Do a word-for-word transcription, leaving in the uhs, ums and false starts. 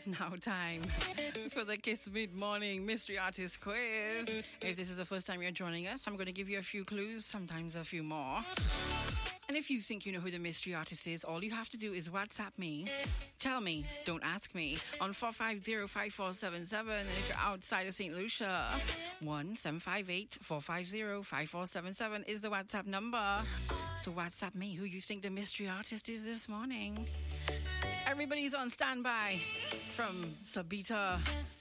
is now time for the Kiss Mid-Morning Mystery Artist Quiz. If this is the first time you're joining us, I'm going to give you a few clues, sometimes a few more. And if you think you know who the mystery artist is, all you have to do is WhatsApp me. Tell me, don't ask me, on four five zero, five four seven seven. And if you're outside of Saint Lucia, one seven five eight, four five zero, five four seven seven is the WhatsApp number. So WhatsApp me who you think the mystery artist is this morning. Everybody's on standby from Sabita